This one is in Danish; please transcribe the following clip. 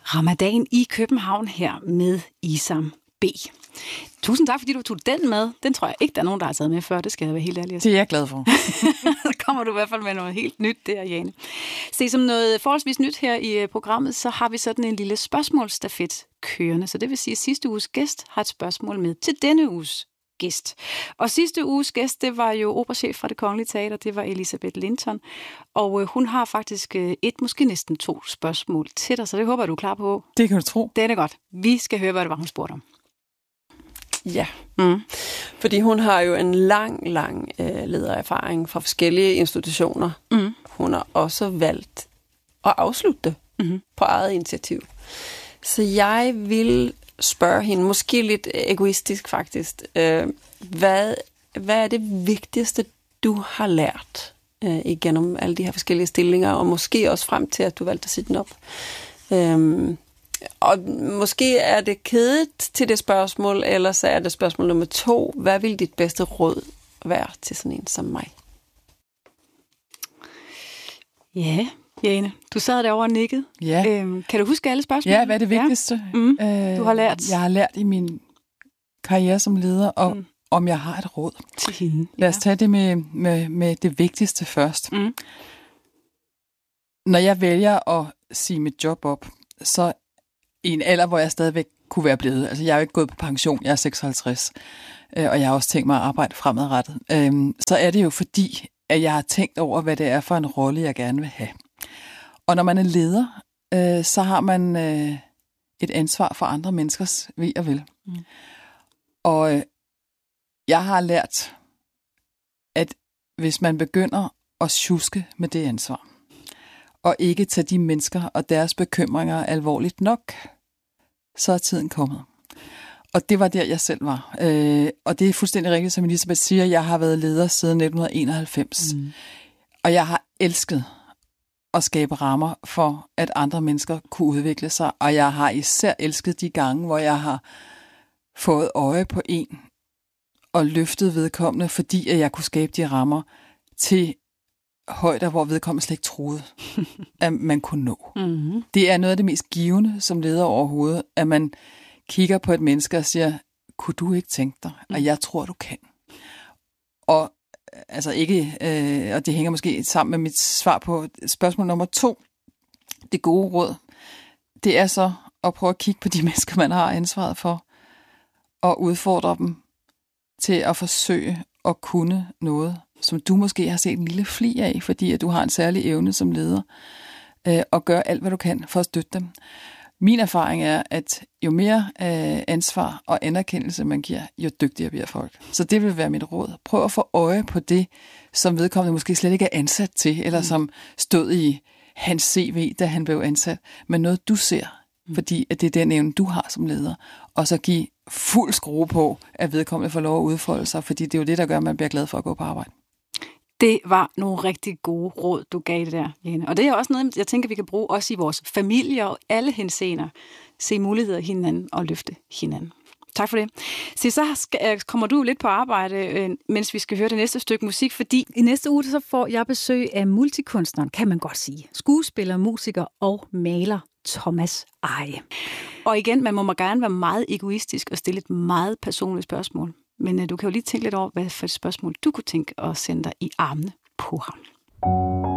Ramadan i København her med Isam B. Tusind tak, fordi du tog den med. Den tror jeg ikke, der er nogen, der har taget med før. Det skal jeg være helt ærlig at sige. Det er jeg glad for. Så kommer du i hvert fald med noget helt nyt der, Jane. Se, som noget forholdsvis nyt her i programmet, så har vi sådan en lille spørgsmålsstafet kørende. Så det vil sige, at sidste uges gæst har et spørgsmål med til denne uges gæst. Og sidste uges gæst, det var jo operachef fra Det Kongelige Teater, det var Elisabeth Linton. Og hun har faktisk måske næsten 2 spørgsmål til dig, så det håber jeg, du er klar på. Det kan du tro. Det er godt. Vi skal høre, hvad det var, hun spurgte om. Ja, fordi hun har jo en lang ledererfaring fra forskellige institutioner. Hun har også valgt at afslutte på eget initiativ. Så jeg vil spørge hende, måske lidt egoistisk faktisk, hvad er det vigtigste, du har lært igennem alle de her forskellige stillinger, og måske også frem til, at du valgte at sætte den op? Og måske er det kedet til det spørgsmål, eller så er det spørgsmål nummer 2. Hvad vil dit bedste råd være til sådan en som mig? Ja, Jane, du sad derovre og nikkede. Ja. Kan du huske alle spørgsmål? Ja, hvad er det vigtigste? Ja. Du har lært. Jeg har lært i min karriere som leder, og om jeg har et råd. Til hende. Lad os tage det med det vigtigste først. Når jeg vælger at sige mit job op, så i en alder, hvor jeg stadigvæk kunne være blevet. Altså, jeg er jo ikke gået på pension, jeg er 56, og jeg har også tænkt mig at arbejde fremadrettet. Så er det jo fordi, at jeg har tænkt over, hvad det er for en rolle, jeg gerne vil have. Og når man er leder, så har man et ansvar for andre menneskers ve og vel. Og jeg har lært, at hvis man begynder at sjuske med det ansvar, og ikke tage de mennesker og deres bekymringer alvorligt nok, så er tiden kommet. Og det var der, jeg selv var. Og det er fuldstændig rigtigt, som Elisabeth siger, jeg har været leder siden 1991. Og jeg har elsket at skabe rammer for, at andre mennesker kunne udvikle sig. Og jeg har især elsket de gange, hvor jeg har fået øje på en og løftet vedkommende, fordi at jeg kunne skabe de rammer til højder, hvor vedkommende slet ikke troede, at man kunne nå. Det er noget af det mest givende som leder overhovedet, at man kigger på et menneske og siger, kunne du ikke tænke dig? Og jeg tror, du kan. Og altså ikke, og det hænger måske sammen med mit svar på spørgsmål nummer 2. Det gode råd, det er så at prøve at kigge på de mennesker, man har ansvaret for, og udfordre dem til at forsøge at kunne noget, som du måske har set en lille fli af, fordi at du har en særlig evne som leder, og gør alt, hvad du kan for at støtte dem. Min erfaring er, at jo mere ansvar og anerkendelse man giver, jo dygtigere bliver folk. Så det vil være mit råd. Prøv at få øje på det, som vedkommende måske slet ikke er ansat til, eller som stod i hans CV, da han blev ansat, men noget du ser, fordi at det er den evne, du har som leder, og så give fuld skrue på, at vedkommende får lov at udfolde sig, fordi det er jo det, der gør, at man bliver glad for at gå på arbejde. Det var nogle rigtig gode råd, du gav det der, Jane. Og det er også noget, jeg tænker, vi kan bruge også i vores familie og alle henseender. Se muligheder i hinanden og løfte hinanden. Tak for det. Så kommer du lidt på arbejde, mens vi skal høre det næste stykke musik, fordi i næste uge så får jeg besøg af multikunstneren, kan man godt sige. Skuespiller, musiker og maler Thomas Eje. Og igen, man må gerne være meget egoistisk og stille et meget personligt spørgsmål. Men du kan jo lige tænke lidt over, hvad for et spørgsmål du kunne tænke at sende dig i armene på ham.